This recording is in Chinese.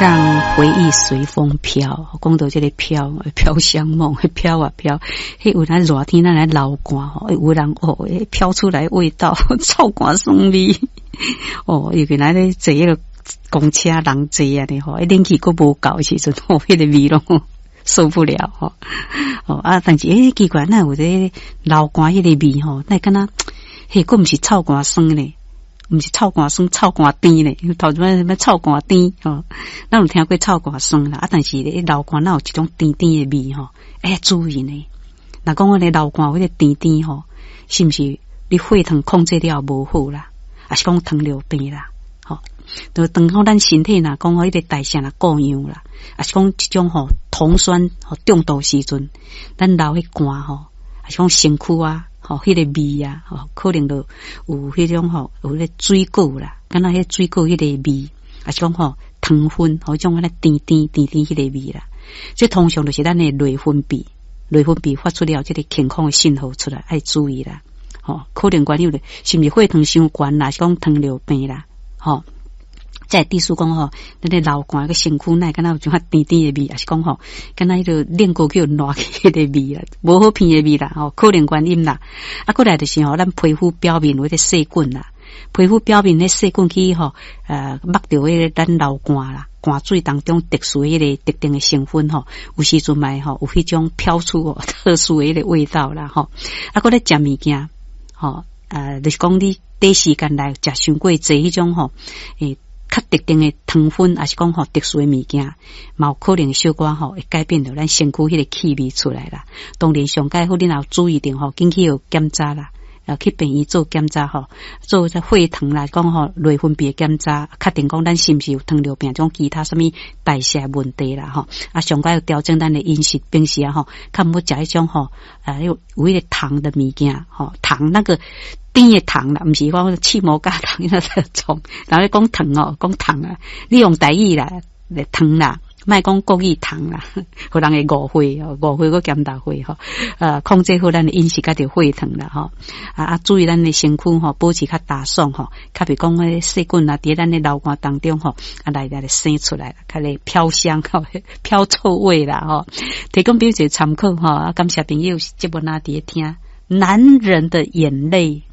让回忆随风飘，讲到这个飘香梦，飘啊飘，迄有咱热天咱来流汗吼，有人飘出来味道，臭汗酸味。尤其咱咧坐迄个公车人坐啊咧吼，冷气佫无够时阵，迄个味咯受不了吼。但是奇怪，那有这流汗迄个味吼，那敢若佫毋是臭汗酸咧。毋是臭汗酸，臭汗甜咧。头前什么臭汗甜咱有听过臭汗酸啦。但是咧流汗哪有一种甜甜的味注意呢。若讲我咧流汗有迄个甜甜是毋是你血糖控制了无好啦？还是讲糖尿病啦？就等好咱身体若讲迄个代谢若过样啦，还是讲一种酮酸中毒时阵，咱流迄汗还是讲身躯啊。迄个味啊，可能就有迄种有迄个水果啦，敢若迄水果迄个味，还是讲糖分，种迄个甜迄个味啦。这通常就是咱的内分泌发出了这个健康的信号出来，爱注意啦。可能关于的是毋是血糖伤悬啦，是讲糖尿病啦，在地书讲咱的流汗个身躯内敢若有种甜甜的味，还是讲敢若迄个练过叫烂起迄个味啦，无好闻的味啦，可能原因啦。过来就是咱皮肤表面有迄个细菌啦，皮肤表面迄细菌去摸到迄个咱流汗啦，汗水当中特殊迄个特定的成分有时阵嘛有迄种飘出特殊的迄个味道啦过来食物件就是讲你短时间来食伤过济迄种较特定的糖分，还是讲特殊的物件，嘛有可能小可会改变到咱身躯迄个气味出来啦。当然上介好，你若有注意定紧去检查啦，去病院做检查做血糖啦，讲内分泌检查，确定讲咱是毋是有糖尿病种其他什么代谢问题啦上介要调整咱的饮食，平时较毋好食迄种有迄个糖的物件糖那个。甜的糖啦，毋是讲气膜加糖那种。然后讲糖讲糖啊，你用台语啦，糖啦，莫讲国语糖啦，互人会误会个检查会控制好咱的饮食甲着血糖啦注意咱的身躯保持较打爽较别讲迄细菌啊，伫咱的流汗当中来生出来，较咧飘香飘臭味啦提供表一个参考感谢朋友节目那伫听男人的眼泪。